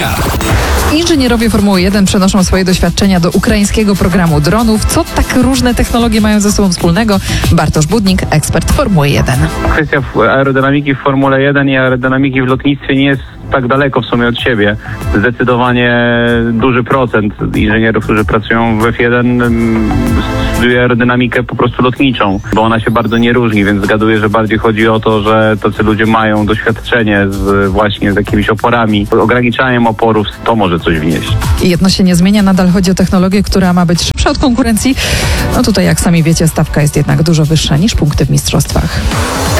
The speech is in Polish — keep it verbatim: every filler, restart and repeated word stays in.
dnia. Inżynierowie Formuły jeden przenoszą swoje doświadczenia do ukraińskiego programu dronów. Co tak różne technologie mają ze sobą wspólnego? Bartosz Budnik, ekspert Formuły jeden. Kwestia aerodynamiki w Formule jeden i aerodynamiki w lotnictwie nie jest tak daleko w sumie od siebie. Zdecydowanie duży procent inżynierów, którzy pracują w F jeden, studiuje aerodynamikę po prostu lotniczą, bo ona się bardzo nie różni, więc zgaduję, że bardziej chodzi o to, że tacy ludzie mają doświadczenie z właśnie z jakimiś oporami, ograniczaniem oporów, to może coś wnieść. Jedno się nie zmienia, nadal chodzi o technologię, która ma być szybsza od konkurencji. No tutaj, jak sami wiecie, stawka jest jednak dużo wyższa niż punkty w mistrzostwach.